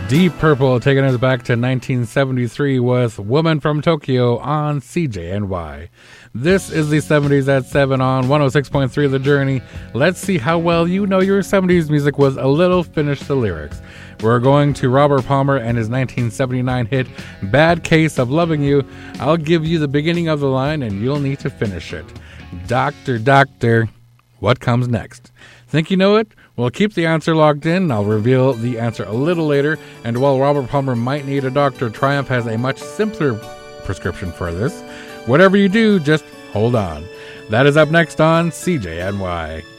Deep Purple taking us back to 1973 with Woman from Tokyo on CJNY. This is the 70s at 7 on 106.3 The Journey. Let's see how well you know your 70s music with a little Finish the Lyrics. We're going to Robert Palmer and his 1979 hit, Bad Case of Loving You. I'll give you the beginning of the line and you'll need to finish it. Doctor, doctor, what comes next? Think you know it? Well, keep the answer logged in. I'll reveal the answer a little later. And while Robert Palmer might need a doctor, Triumph has a much simpler prescription for this. Whatever you do, just hold on. That is up next on CJNY.